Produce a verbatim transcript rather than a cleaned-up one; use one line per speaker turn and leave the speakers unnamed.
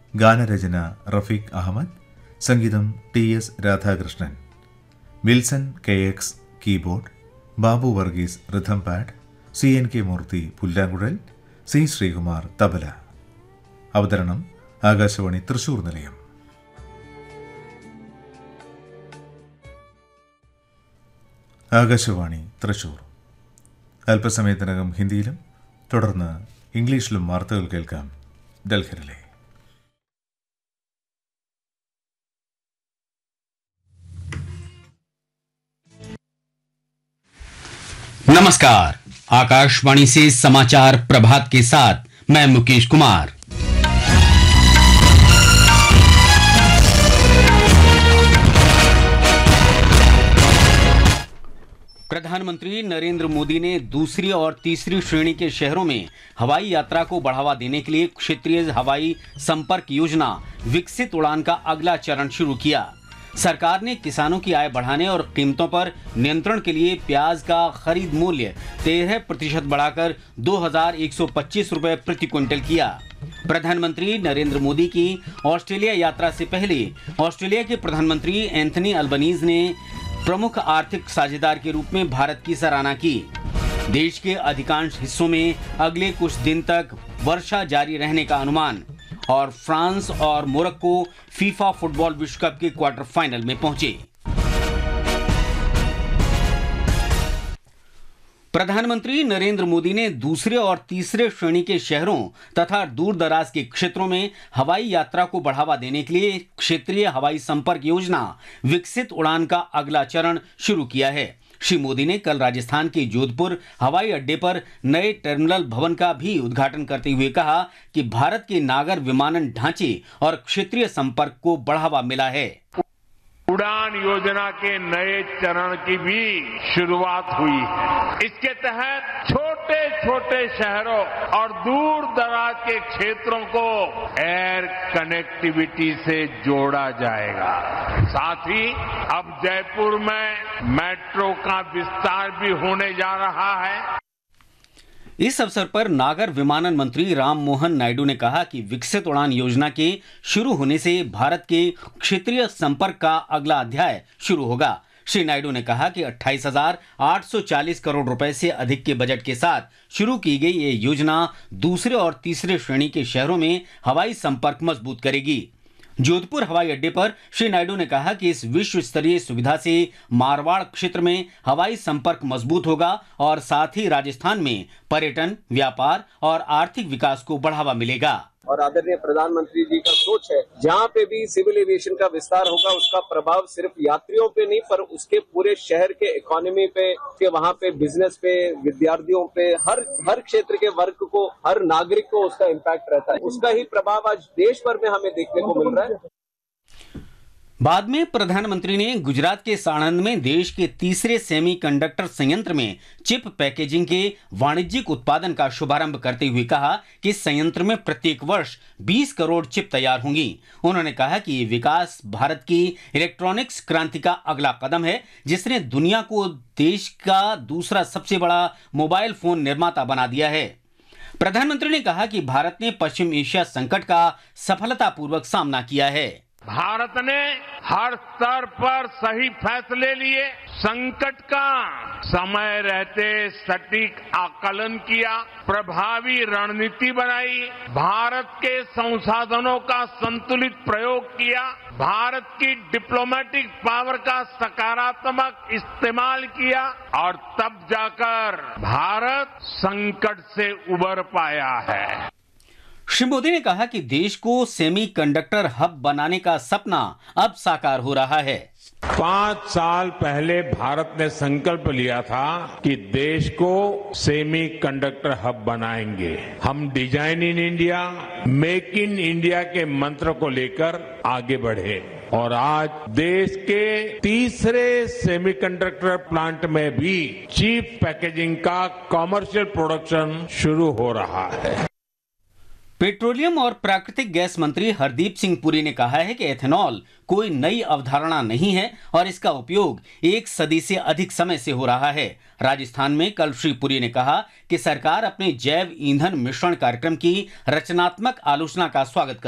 ഗാനരചന റഫീഖ് അഹമ്മദ്, സംഗീതം T S Radhakrishnan, Wilson K X keyboard, Babu Varghese rhythm pad, C N K മൂർത്തി പുല്ലാങ്കുഴൽ, C Sreekumar tabla. അവതരണം ആകാശവാണി തൃശൂർ നിലയം. ആകാശവാണി തൃശൂർ. അല്പസമയത്തിനകം ഹിന്ദിയിലും തുടർന്ന് ഇംഗ്ലീഷിലും വാർത്തകൾ കേൾക്കാം. ഡൽഹിയിലെ
नमस्कार, आकाशवाणी से समाचार प्रभात के साथ मैं मुकेश कुमार। प्रधानमंत्री नरेंद्र मोदी ने दूसरी और तीसरी श्रेणी के शहरों में हवाई यात्रा को बढ़ावा देने के लिए क्षेत्रीय हवाई संपर्क योजना विकसित उड़ान का अगला चरण शुरू किया। सरकार ने किसानों की आय बढ़ाने और कीमतों पर नियंत्रण के लिए प्याज का खरीद मूल्य तेरह प्रतिशत बढ़ाकर दो हजार एक सौ पच्चीस रुपए प्रति क्विंटल किया। प्रधानमंत्री नरेंद्र मोदी की ऑस्ट्रेलिया यात्रा से पहले ऑस्ट्रेलिया के प्रधानमंत्री एंथनी अल्बनीज ने प्रमुख आर्थिक साझेदार के रूप में भारत की सराहना की। देश के अधिकांश हिस्सों में अगले कुछ दिन तक वर्षा जारी रहने का अनुमान और फ्रांस और मोरक्को फीफा फुटबॉल विश्व कप के क्वार्टर फाइनल में पहुंचे। प्रधानमंत्री नरेंद्र मोदी ने दूसरे और तीसरे श्रेणी के शहरों तथा दूर दराज के क्षेत्रों में हवाई यात्रा को बढ़ावा देने के लिए क्षेत्रीय हवाई संपर्क योजना विकसित उड़ान का अगला चरण शुरू किया है। श्री मोदी ने कल राजस्थान के जोधपुर हवाई अड्डे पर नए टर्मिनल भवन का भी उद्घाटन करते हुए कहा कि भारत के नागर विमानन ढांचे और क्षेत्रीय संपर्क को बढ़ावा मिला है।
उड़ान योजना के नए चरण की भी शुरुआत हुई है। इसके तहत छोटे छोटे शहरों और दूर दराज के क्षेत्रों को एयर कनेक्टिविटी से जोड़ा जाएगा। साथ ही अब जयपुर में मेट्रो का विस्तार भी होने जा रहा है।
इस अवसर पर नागर विमानन मंत्री राम मोहन नायडू ने कहा कि विकसित उड़ान योजना के शुरू होने से भारत के क्षेत्रीय संपर्क का अगला अध्याय शुरू होगा। श्री नायडू ने कहा कि अट्ठाईस हजार आठ सौ चालीस करोड़ रुपए से अधिक के बजट के साथ शुरू की गई ये योजना दूसरे और तीसरे श्रेणी के शहरों में हवाई संपर्क मजबूत करेगी। जोधपुर हवाई अड्डे पर श्री नायडू ने कहा कि इस विश्व स्तरीय सुविधा से मारवाड़ क्षेत्र में हवाई संपर्क मजबूत होगा और साथ ही राजस्थान में पर्यटन, व्यापार और आर्थिक विकास को बढ़ावा मिलेगा।
और आदरणीय प्रधानमंत्री जी का सोच है जहाँ पे भी सिविल एविएशन का विस्तार होगा उसका प्रभाव सिर्फ यात्रियों पे नहीं पर उसके पूरे शहर के इकोनॉमी पे, के वहाँ पे बिजनेस पे, विद्यार्थियों पे, हर हर क्षेत्र के वर्ग को, हर नागरिक को उसका इम्पैक्ट रहता है। उसका ही प्रभाव आज देश भर में हमें देखने को मिल रहा है।
बाद में प्रधानमंत्री ने गुजरात के साणंद में देश के तीसरे सेमीकंडक्टर संयंत्र में चिप पैकेजिंग के वाणिज्यिक उत्पादन का शुभारंभ करते हुए कहा कि इस संयंत्र में प्रत्येक वर्ष बीस करोड़ चिप तैयार होंगी। उन्होंने कहा कि ये विकास भारत की इलेक्ट्रॉनिक्स क्रांति का अगला कदम है जिसने दुनिया को देश का दूसरा सबसे बड़ा मोबाइल फोन निर्माता बना दिया है। प्रधानमंत्री ने कहा कि भारत ने पश्चिम एशिया संकट का सफलतापूर्वक सामना किया है।
भारत ने हर स्तर पर सही फैसले लिए, संकट का समय रहते सटीक आकलन किया, प्रभावी रणनीति बनाई, भारत के संसाधनों का संतुलित प्रयोग किया, भारत की डिप्लोमेटिक पावर का सकारात्मक इस्तेमाल किया और तब जाकर भारत संकट से उबर पाया है।
श्री मोदी ने कहा कि देश को सेमीकंडक्टर हब बनाने का सपना अब साकार हो रहा है।
पांच साल पहले भारत ने संकल्प लिया था कि देश को सेमीकंडक्टर हब बनाएंगे। हम design in India, make in India के मंत्र को लेकर आगे बढ़े और आज देश के तीसरे सेमीकंडक्टर प्लांट में भी चिप पैकेजिंग का कमर्शियल प्रोडक्शन शुरू हो रहा है।
पेट्रोलियम और प्राकृतिक गैस मंत्री हरदीप सिंह पुरी ने कहा है कि एथेनॉल कोई नई अवधारणा नहीं है और इसका उपयोग एक सदी से अधिक समय से हो रहा है। राजस्थान में कल श्री पुरी ने कहा कि सरकार अपने जैव ईंधन मिश्रण कार्यक्रम की रचनात्मक आलोचना का स्वागत कर